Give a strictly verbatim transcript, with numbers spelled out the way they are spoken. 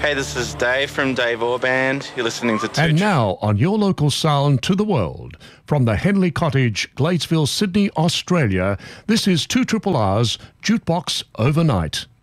Hey, this is Dave from Dave Orr Band. You're listening to two. And now on your local sound to the world, from the Henley Cottage, Gladesville, Sydney, Australia, this is two Triple R's Jukebox Overnight.